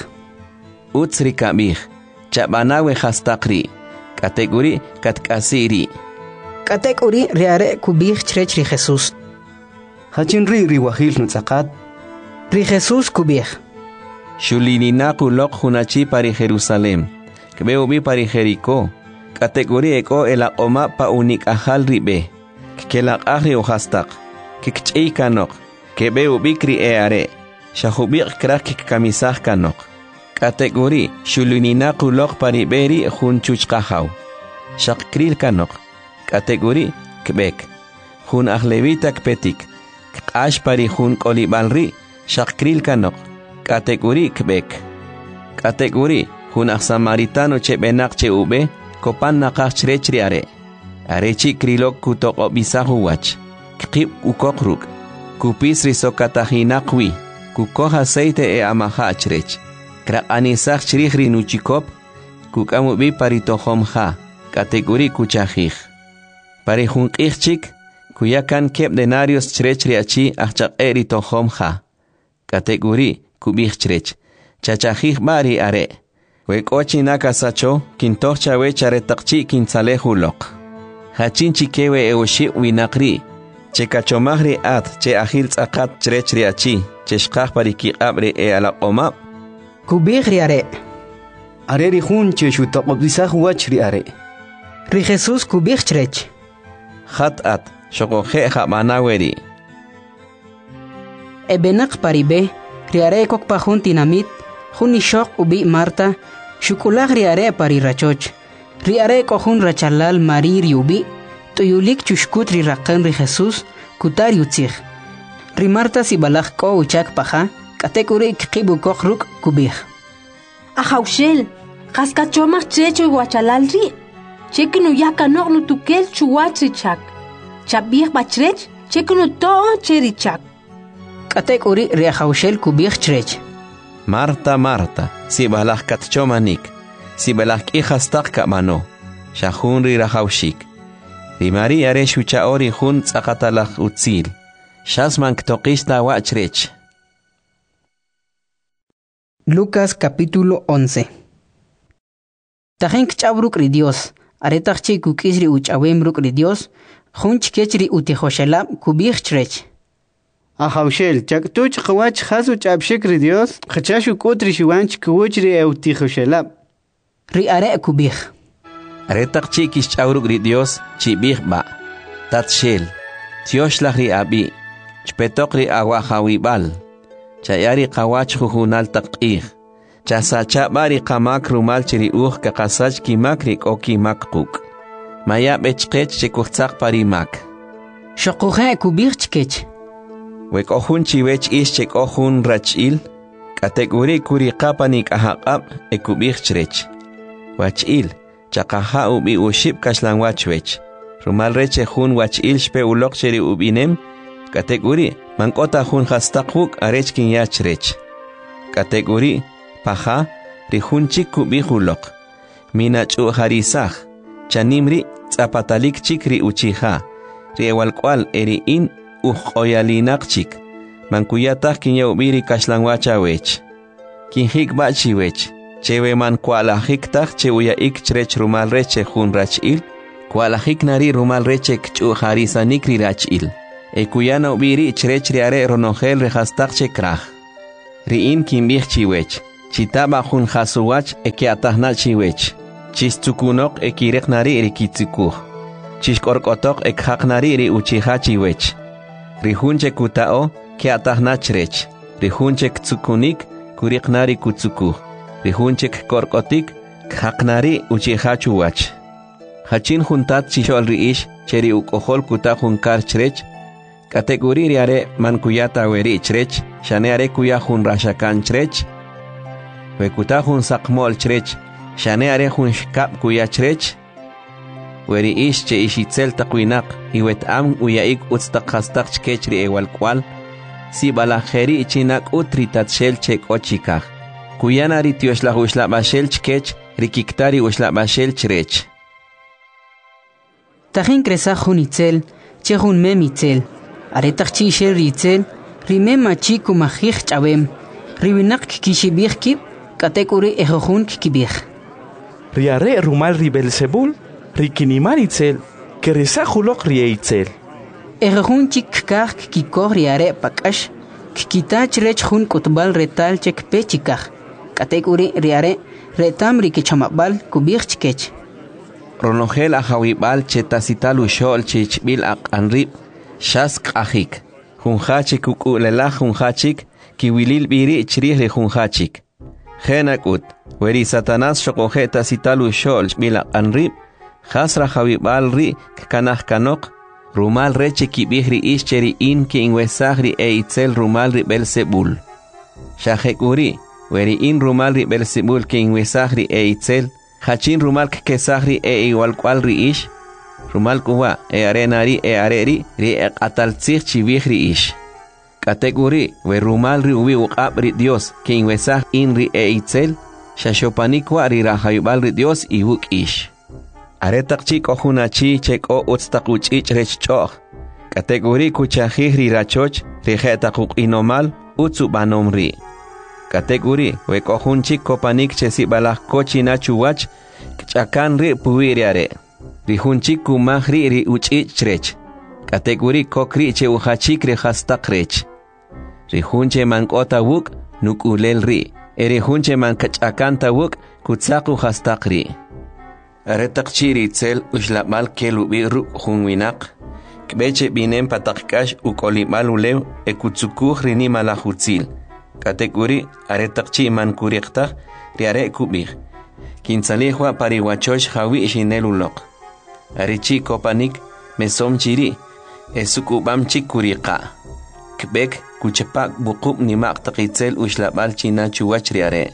Utsri kabir. Chabanawe hastaqri. Kategori katkasiri. Katekuri ri are kubirchrech ri Jesus. Hachin ri wahil nutzakat. Ri Jesus kubir. Shulininaku lok hunachi pari Jerusalem. Kbeubi pari Jericó. Kategori eko ela oma pa unik ahal ribe. Kelak ahri uhastaq. Kikchei kanok. Kbeubi kri eare. Shahubik krak kamisah kanok. Kategori shulininaku lok pari beri hunchuch kahaw. Shakkril kanok. Kategori kbek. Hun ahlevita kpetik. Kash pari hun kolibalri. Shakkril kanok. Kategori kbek. Kategori hun samaritano che benak che ube. Kopan nakach chirechri are. Arechi krilok kutoko bisahu wach. Kip ukokruk. Kupis risokatahinakwi. Kukoh aceite e amaha chrech. Krak anisach chirihri nuchikop. Kukamubi paritohomha. Kategori kuchahij. Pari hun kichik. Kuyakan kep denarios chirechri achi achak eritohomha. Kategori kubich chrech. Chachahij bari are. Wekochi nakasacho, kintocha wechare takchi kinsalehulok. Hachinchi kewe eoshi winakri. Che kachomagri at, che ahil tzakat chrechri achi, che shkaj pariki abre e ala oma. Kubigri are. Are ri hun che shutaqobisah wachri are. Ri Jesus kubichrech. Hat at, shokoje jamanaweri. Ebenak paribe, riare kok pahun tinamit, hun ishok ubi Marta, shukulag riare pari rachoch. Riare kohun rachalal mari riubi, tuyulik chushkut rirakan ri Jesus, kutar yutzig. Ri Marta si balag ko uchak paha, katekuri kibu kokruk kubig. Ajawshel, kaskachomach checho guachalal ri. Chekinu yakanok no tukel chuwachri chak. Chabih bachrech, chekinu to cheri chak. Katekuri riajawshel kubig chrech. Marta, Marta, si balag katchomanik, si balag ihastak kamano, shahun ri rahawshik. Rimari are shuchaori hun tzakatalach utzil, shasman ktokista wachrech. Lucas capítulo 11. Tajenk chabruk ri Dios, aretachchi kukisri uchawemruk ri Dios, hunch kechri utijoshela kubig chrech. Ajawshel, chaktuch qawach hasu chabshik ri Dios, khachashu kotri shiwanch kuwchri eutijoshela. Ri are kubig. Aretak chikis chauruk ri Dios, chibig ba. Tatshel, tioshlach ri abi, chpetok ri awahawibal. Chayari qawach juhunal taqih. Chasacha bari qamak rumal chiri kakasach kimakri o kimakquk. Maya bechqech chikuchak parimak. Shokuhe kubig chkech. Wek ohun chiwech ish chek ohun rachil, kategori kuri kapanik ahaqab ekubich chrech. Wachil, chakaha ubi ushib kashlan wachwech. Rumal reche hun wachil shpe ulok cheri ubinem, kategori mankota hun hastakuk arechkin yachrech. Kategori paha rihun chik kubihulok. Minachu harisach, chanimri zapatalik chikri uchiha. Riewalkwal eri in oyalinak mankuyatak kinyawbiri kashlanwachawech. Kinhik bachiwech. Chewe man kualahiktak che uyaik chrech rumal reche hun rachil. Kualahik nari rumal reche kchu harisanikri rachil. Ekuyana ubiri chrech riare ronogel rehastak chekraj. Riin kimbich chiwech. Chitaba jun hasuwach eke atahna chiwech. Chistukunok ekireknari rikitsikuj. Chishkorkotok ekhaknari ri uchiha chiwech. Rihunche kutao ke atahna chrech. Rihunche ktsukunik kuriknari kutsukuj. Rihunche korkotik khaknari uchiha chuwach. Hachin juntat chishol riish cheri ukohol kuta junkar chrech. Kategori riare mankuyata weri chrech. Shaneare kuya jun rashakan chrech. Wekuta jun sakmol chrech. Shaneare jun shkap kuya chrech. Weri ish che ishitzel takwinak. Iwet am uyaik utstakastak chkechri ewal kwal. Si balajeri chinak utritat shel chek ochikaj. Kuyana ritioshla uslabashel chkech. Rikiktari uslabashel chrech. Tajin kresa jun itzel. Che jun mem itzel. Aretak chi shel ritzel. Rime machi kumajij chabem. Riwinak kishibij kip. Katekuri ejojun kibij. Riare rumal ribelsebul. Rikinimar itzel. Keresa julok rie itzel. Ejojun chik kaj kikoj riare pakash. Kikitach rech jun kutbal retal chek pechikaj. Katekuri riare retam rikichamabal kubij chkech. Ronogel ajawibal chetasital ushol chichbil anrib. Shask ajik. Junhachik ukulela junhachik. Kiwilil biri chrih junhachik. Genakut. Weri Satanás shokojeta sitalu shol bila anrib. Hasra jawibal ri kanah kanok. Rumal reche kibihri ischeri in ki inwesagri e itzel rumal ri Belzebul. Shahekuri. Weri in rumal ri Belzebul ki inwesagri e itzel. Hachin rumal kesagri e igual cual ri ish. Rumal kuwa e arenari e areri ri e ataltzich chibihri ish. Kategori we rumal ri ubi uqab ri Dios que inwesag in ri e itzel. Shashopanikwa ri rahayubal ri Dios i wuk ish. Aretak chik ojunachi chek o utstakuch ich rech choch. Kategori kuchajih ri rachoch ri jetakuk inomal utsu banom ri. Kategori we kohunchik kopanik chesi balak kochi nachuwach kchakan ri puiriare. Ri hunchik kumahri ri uchich rech. Kategori kokri che uhachik ri hastak rech. Rihunche mankota wuk nukulel ri. Erihunche mankachakanta wuk kutsaku hastakri. Aretak chiri itzel ushlabal kelubi ru junwinak. Kbeche binem patakkash ukolibal ulew ekutsukuj rini malahutzil. Kategori aretak chi mankuriktak riare kubig. Kinsalihwa pariwachosh hawi shinelulok. Arichi kopanik mesom chiri. Esukubam chikurika. Kbek kuchepak bukub nimak takitzel ushlabal china chuwach riare.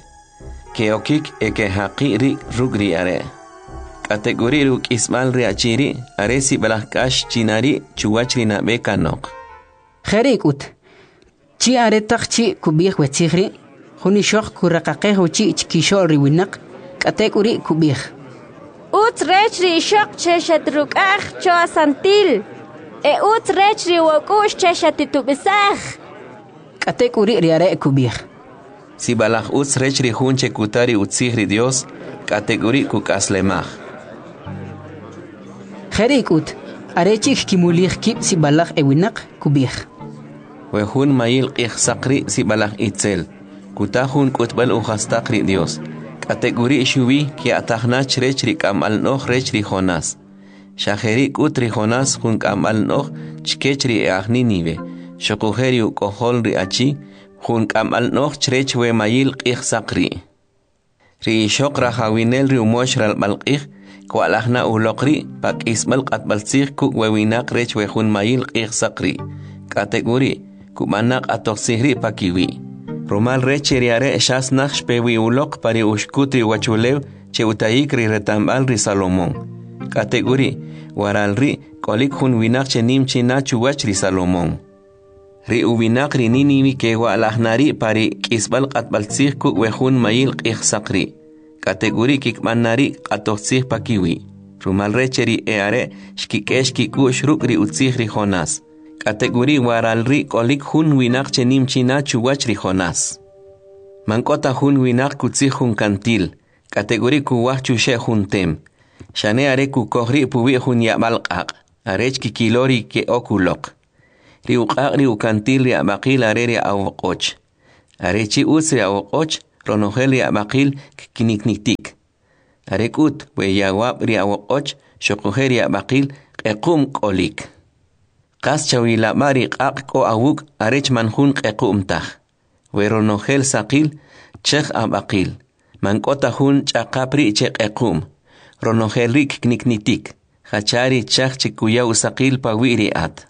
Keokik eke haqi ri rugri are. Kategori ruk ismal riachiri aresi balakash chinari chuwach rina bekanok. Kherikut. Chi aretak chi kubih wetzigri. Hunishok kurakaqeho chi chkishol riwinak. Kategori kubih. Ut rech ri shok cheshatruk cho santil. E ut rech ri wakush cheshatitubisaj. Kategori riare kubih. Si balak ut rech ri hunche kutari utzigri Dios. Kategori kukaslemaj. Kherikut. Arechik kimulih kip si balak ewinak kubih. Wehun mayil qihsakri si balak itzel. Kutahun kutbal uhastakri Dios. Kategori shubi ki atahna rech ri kamal noh rech ri Jonas. Shaheri kut ri Jonas hun kamal noh chkech ri Ninive. Shokuheri ukohol ri achi hun kamal noh chrech we mayil qihsakri. Ri shok rahawinel ri umosh ral balqih. Kualahna ulokri pak ismal qatbalsih kuk wewinak rech we hun mayil qihsakri. Kategori kumanak atoksihri pakiwi. Romal reche riare shas nakh pewi ulok pari ushkutri wachulew che utayik ri retambal ri Salomón. Kategori waral ri kolik hun winak che nimchi nachu wach ri Salomón. Ri uwinak ri Ninivi ke walahnari pari kisbal qatbalsih kuk we hun mayil qihsakri. Kategori kikmanari qatoksih pakiwi. Romal reche ri eare shkikesh kikush ruk ri utzih ri Jonas. Kategori waral ri kolik hun winak che nimchina chuwach ri Jonas. Mankota hun winak kutzih hun kantil. Kategori kuwach chushe hun tem. Shane are kukohri puwi hun yabalqaq. Arech kikilori ke okulok. ri uqaq ri ukantil ri abaqil are ri awqoch. Are chi uts ri awqoch ronojel ri abaqil kinikniktik. Are kut we yawab ri awqoch shoqoje ri abaqil qequm qolik. Qas chawila mari qaq ko awuk arech manjun qequmtaj. We ronojel saqil chekh abaqil. Mankota hun chaqapri che qequm. Ronojel rik kniknitik. Hachari chakh chikuya usaqil pawiri at.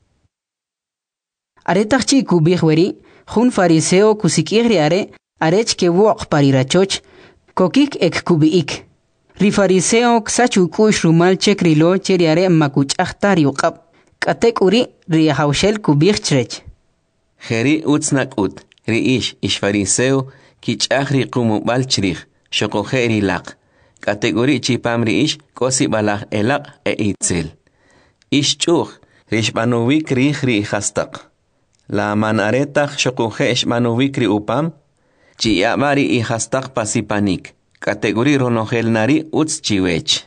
Aretach chi kubih weri, hun fariseo kusikigri arech ke wok parirachoch, kokik ek kubiik. Ri fariseo ksachu kush rumal chekrilo cheri are makuch achtari uqab. Katek uri ri haushel kubih chrech. Heri utsnak ut, ri ish fariseo kich ahri kumubal chrich, shokoheri laq. Kategori chipamri ish kosi balach elaq itzel. Ish chuch rishmanovik ri hastak. La manaretach shokuje ishmanovik ri upam. Chiyamari i hastak pasipanik. Kategori ronogel nari uts chiwech.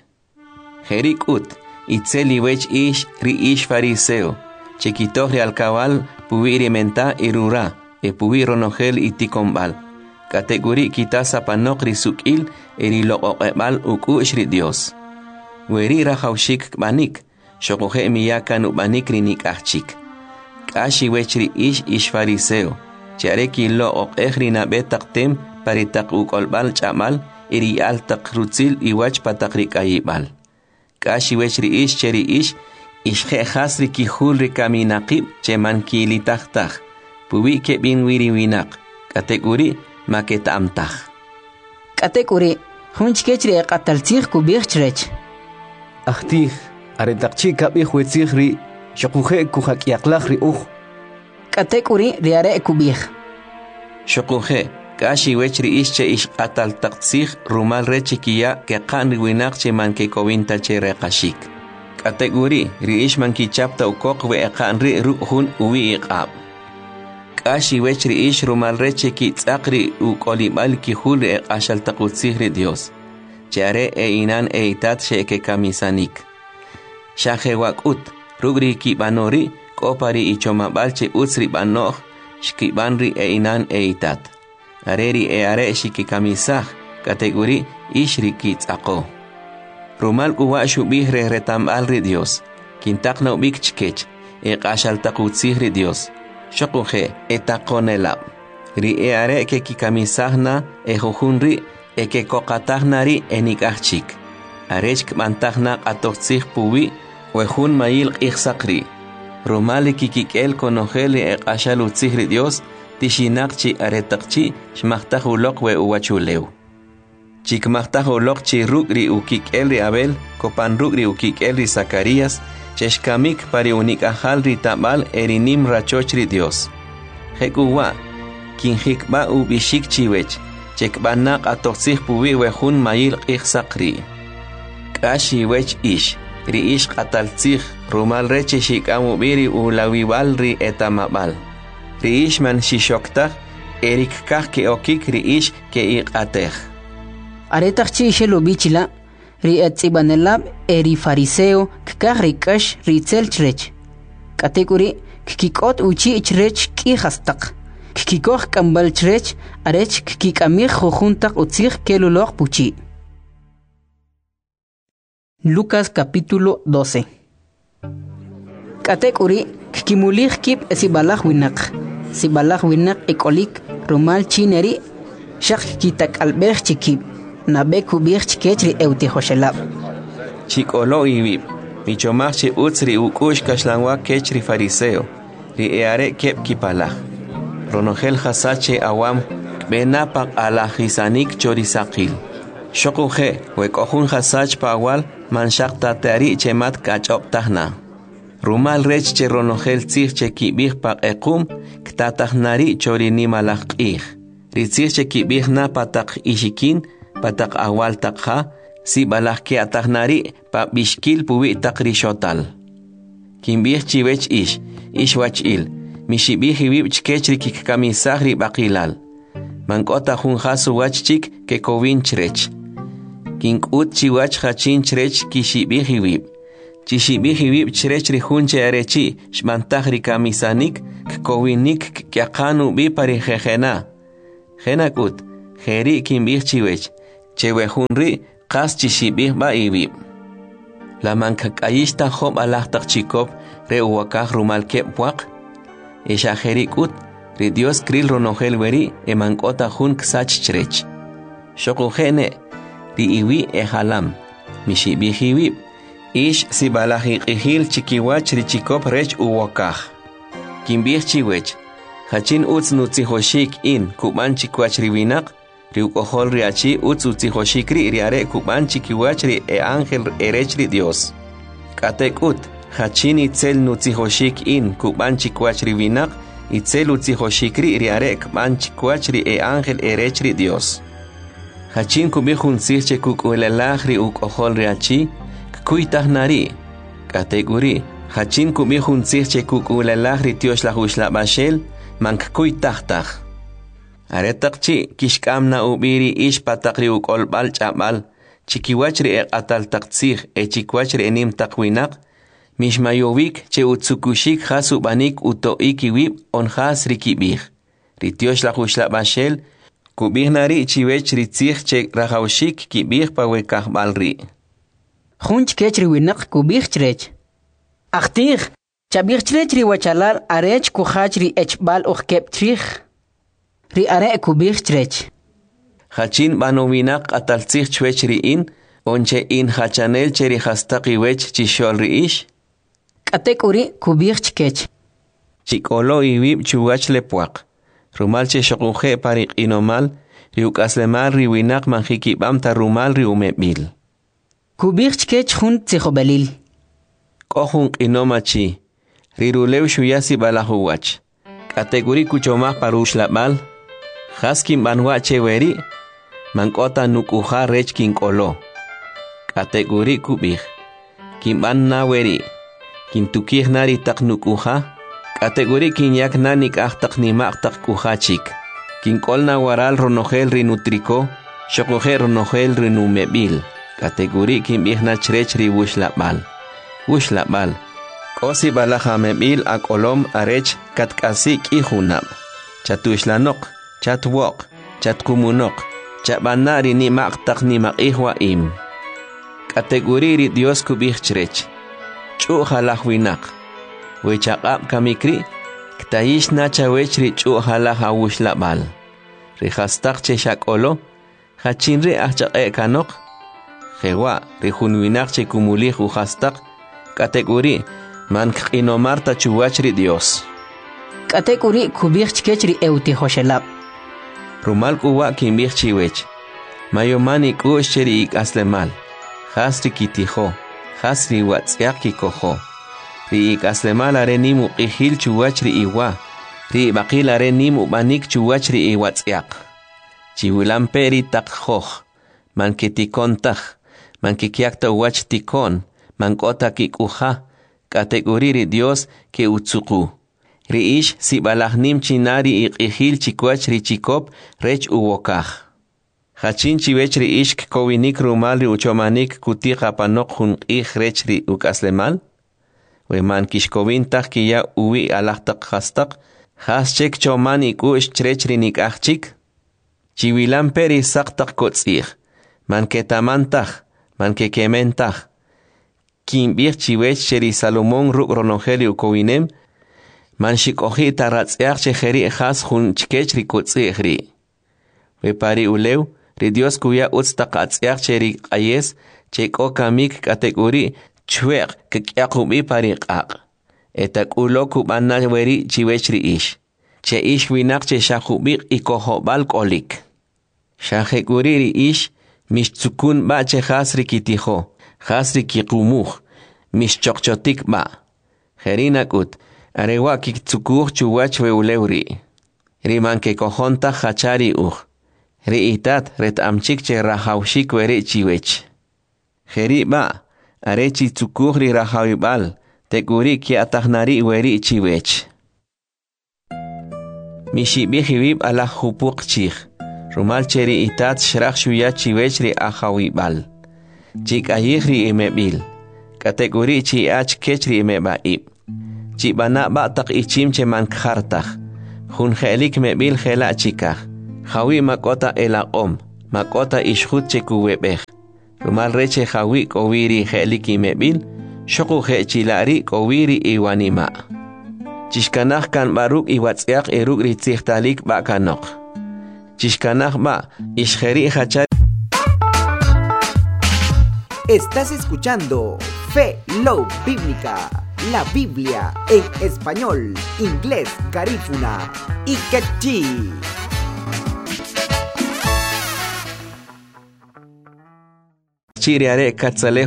Herik ut itzel iwech ish ri ish fariseo. Chiquitoh ri alcabal puiri menta irura. E puiri ronogel itikombal. Kategori kita sapanok risukil eri loqoqebal uku ishri Dios. Weri rahaushik banik, shokoje miyakan ubanik rinik achik. Kashi wechri ish fariseo, chareki loqoqejri nabetaktem paritak ukolbal chamal eri altak rutzil iwach patakrikayibal. Kashi wechri ish cheri ish khasri kihulri kaminaqib cheman kilitahtaj. Pubi kebin wiri winak. Kategori maketa amtaj. Katekuri, hunch kechri qataltzig kubih chrech. Achtih, aretaqchi kabih wetzigri, shokuje kuhak yaklagri Katekuri riare kubih. Shokuje, kashi wechri ische ish qataltzig rumal rechikia ke qan winaqche man ke kovinta che reqashik. Kategori ri ish man ki chapta ukok we qan ri ruhun uwi iqab. Kashi wechri ish rumal reche ki tsakri u kolibal ki hul e ashal taqutsihri Dios. Chare e inan e itat sheke kamisanik. Shahe wakut rugri ki banori kopari ichomabal che utsri banoh shkibanri e inan e itat. Areri e are shiki kamisah kategori ishri ki tsako. Rumal kuwa shubihre retambalri Dios. Kintakna ubik chkech e ashal taqutsihri Dios. Shokuje etakonela. Ri eare ke kikamisahna jujunri ke kokatahnari enikachik. Arechk mantahna atoxig puwi wejun mail ixsakri. Romali kikikel konojeli ashalutzihri Dios tishinakchi aretakchi shmahtahulok we uwachuleu. Chikmahtahulok chi rugri ukikelri Abel kopan rugri ukikelri Zacarías cheshkamik pari unik ajalri tabal erinim rachochri Dios. Hekuwa, kinjikba ubishik chiwech, chekbanak atoxig puwi wejun mail ixsakri. Kashi wech ish, ri ish qataltzig, rumal reche shikamu biri ulawibalri etamabal. Ri ish man shishoktaj, erik kaj ke okik ri ish ke iqatej. Aretakchi ishelo bichila, ri etzibanelab eri fariseo kkahri kash ritzel chrech. Kategori kikot uchi chrech ki hastak. Kikikoh kambal chrech arech kikamir jojuntak utzig kelulok puchi. Lucas capítulo 12. Kategori kikimulig kip sibalach winak. Sibalach winak ekolik rumal chineri shak kitak albech chikip. Nabeku birch ketri euti hoshelab. Chikolo ibib. Michomachi utsri ukush kashlangwa kechri fariseo. Ri eare kep kipalach. Ronogel hasache awam benapak alahisanik chorisakil. Shokuje wekohun hasach pawal manshakta tari chemat kachop tahna. Rumal rech che ronogel tzig che kibih pak ekum ktatahnari chorini malach ih. Ritzig che kibih na patak ishikin patak awal takha si balach ke atahnari pa bishkil puwi takri shotal. Kimbih chiwech ish wach il. Mishibih ibib chkechri kikamisahri bakilal. Mankota hun hasu wachchik ke kovin chrech. Kinkut chiwach hachin chrech kishibih ibib. chishibihibib chirechri hunche arechi shmantahri kamisanik kowinik kyaqanu bipari jejena jenakut jeri kimbih chiwech chewehunri qas chishibih ba ibib la mankakayishta job alahtak chikop re uwakaj rumal kepwaq isha jerikut ri Dios kril ronogel weri emankota hun ksach chrech shokujene ri iwi ehalam mishibihiwib ish sibalahi qihil chikiwach ri chikop rech uwakaj kimbih chiwech hachin utz nutzihoshik in kuban chikwach riwinak ri ukohol ri achi utz utzihoshik ri are kuban chikiwach ri ángel erech ri Dios katekut hachin itzel nutzihoshik in kuban chikwach riwinak itzel utzihoshik ri are kuban chikwach ri ángel erech ri Dios hachin kubihun sirche kukuelalaj ri ukohol ri achi kuitahnari kategori hachin kubihun sirche kukuelalaj ri Dios la hushla bashel mankuy tahtaj aretaqchi kishkamna ubiri ish pataqri ukolbal ch'abal chikiwachri eqatal taqtsij chikiwachri enim taqwinaq mishmayowik che utsukushik hasubanik utoikiwib onjas rikibij ritiosh la hushla bashel kubihnari chiwech ritzij che rajawshik kibij pawekajbalri junch kechri winaq kubij chrech aqtij chabij chrech ri wachalal arech kuhach ri echbal ukep trij ri are kubij chrech hachin banowinaq ataltzij chwech ri in onche in hachanel che ri hastaqi wech chishol ri ish katekuri kubij chkech chikolo iwib chuwach lepwaq rumal che shokuje pariq inomal ri ukaslemal ri winaq manjikibam ta rumal ri umebil kubij chkech jun tzijobelil kohun inomachi rirulew shuyasi balahuwach kategori kuchomaj parush labal haskin banwa cheweri mankota nukuja rech kinkolo kategori kubij kimban naweri kintukij nari tak nukuja kategori kinyak nanik ajtak nimaq tak kujachik kinkol nawaral ronogel rinutriko shokuje ronogel rinumebil kategori kimbijna chrech ri wush-labal Kosi balajamebil akolom arech katkasik ihunab. Chatuishlanok, chatwok, chatkumunok, chabanari ni maktak ni makihwa im. Kategoriri Dios kubichrech. Chuhalahwinak. Wechakap kamikri, ktayish nacha wechri chuhalahawush labal. Rihastak cheshakolo, hachinri achak kanok. Jewa, rihunwinak chekumulih uhastak. Kategori mank inomarta chuwachri Dios. Kategori kubich kechri euti hoshelab. Rumal kuwa kimbich chiwech. Mayomani kusheri ik aslemal. Hasri kitiho. Hasri watsiaki koho. Ri ik aslemal arenimu ihil chuwachri iwa. Ri bakil arenimu banik chuwachri iwatsiak. Chiwilamperi tak hoh. Manketikon tak. Mankikiakta wach tikon. Mankota kikuha, kategoriri Dios ke utsuku. Riish si balahnim chinari iqihil chikwach richikop rech uwokaj. Hachin chiwech riish kowinik rumal ri uchomanik kutiqa panok hun qih rech ri ukaslemal. Weman kishkowin tak kiya uwi alahtak hastak. Haschek choman ikush chrech ri nikachik. Chiwilan peri saktak kotzih. Manketamantaj, mankekementaj. Kimbir chiwech cheri Salomón ruk ronogeli ukowinem, manshik oji taratziach chejeri ejaz jun chkech rikutzihri. Wepari ulew, ri Dios kuya utztaqatziach cheri ayes, chek okamik kategori chweq kekyakubi pari qaq. Etak ulo kubana weri chiwech ri ish. Che ish winak che shakubik ikohobal kolik. Shahekuri ri ish, mishtzukun ba che hasri kitiho. Hasri kikumuj, mischokchotik ba. Jerinakut, arewa kiktukuj chuwach weulewri. Riman ke kojonta hachari uj. Riitat retamchik che rahawshik weri chiwech. Jeri ba, arechi tsukuj ri rahawibal, tekuri ki atahnari weri chiwech. Mishibihibib ala hupuk chich. Rumal cheri itat shrach shuya chiwech ri ahawibal. Chik ayihri imebil. kategori chi ach kechri me baib chi bana ba tak ichim che man khartag hun khelik me bil khela chika khawi makota elaqom makota ishkhut che kuwebeh rumal reche khawi kowiri khelik me bil shoko khe chilari kowiri iwanima chishkanach kan baruk iwatsiaq eruk ritzihtalik ba kanok chishkanach ba ishkheri khachar. Estás escuchando Fe Love Bíblica, la Biblia en español, inglés, garífuna y quechí. Chiriare katzale